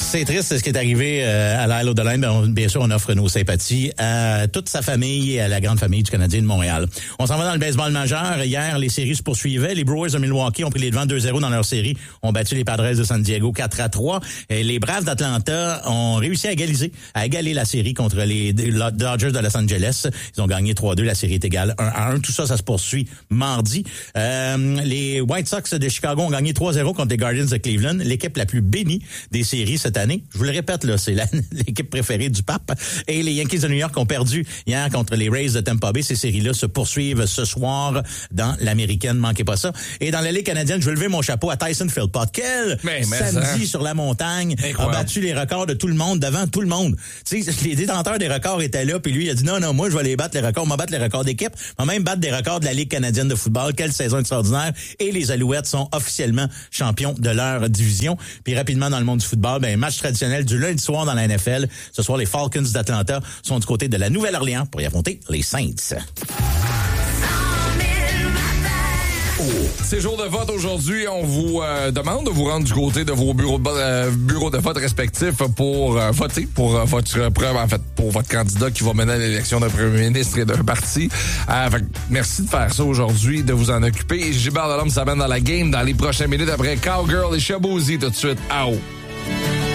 C'est triste ce qui est arrivé à l'Isle of the Line. Bien sûr, on offre nos sympathies à toute sa famille et à la grande famille du Canadien de Montréal. On s'en va dans le baseball majeur. Hier, les séries se poursuivaient. Les Brewers de Milwaukee ont pris les devants 2-0 dans leur série. Ont battu les Padres de San Diego 4-3. Et les Braves d'Atlanta ont réussi à égaler la série contre les Dodgers de Los Angeles. Ils ont gagné 3-2. La série est égale 1-1. Tout ça se poursuit mardi. Les White Sox de Chicago ont gagné 3-0 contre les Guardians de Cleveland. L'équipe la plus bénie des séries cette année. Je vous le répète, là, c'est l'équipe préférée du pape. Et les Yankees de New York ont perdu hier contre les Rays de Tampa Bay. Ces séries-là se poursuivent ce soir dans l'américaine. Manquez pas ça. Et dans la Ligue canadienne, je veux lever mon chapeau à Tyson Philpott. Quel samedi sur la montagne a battu les records de tout le monde devant tout le monde. Tu sais, les détenteurs des records étaient là, puis lui, il a dit non, moi, je vais les battre les records. On va battre les records d'équipe. On va même battre des records de la Ligue canadienne de football. Quelle saison extraordinaire. Et les Alouettes sont officiellement champions de leur division. Puis rapidement, dans le monde du football, match traditionnel du lundi soir dans la NFL. Ce soir, les Falcons d'Atlanta sont du côté de la Nouvelle-Orléans pour y affronter les Saints. C'est jour de vote aujourd'hui. On vous demande de vous rendre du côté de vos bureaux de vote respectifs pour voter pour votre candidat qui va mener à l'élection d'un premier ministre et d'un parti. Merci de faire ça aujourd'hui, de vous en occuper. Gilbert Delhomme s'amène dans la game dans les prochaines minutes après Cowgirl et Shabozy tout de suite. Out.